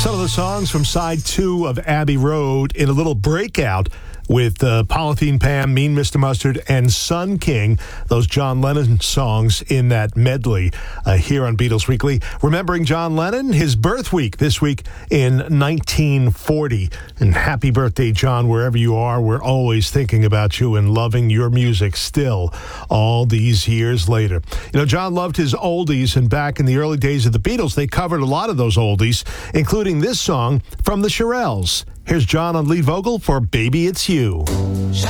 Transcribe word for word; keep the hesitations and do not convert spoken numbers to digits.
Some of the songs from side two of Abbey Road in a little breakout with uh, Polythene Pam, Mean Mister Mustard, and Sun King, those John Lennon songs in that medley uh, here on Beatles Weekly. Remembering John Lennon, his birth week this week in nineteen forty. And happy birthday, John, wherever you are. We're always thinking about you and loving your music still all these years later. You know, John loved his oldies, and back in the early days of the Beatles, they covered a lot of those oldies, including this song from the Shirelles. Here's John on lead vocal for Baby It's You. Shine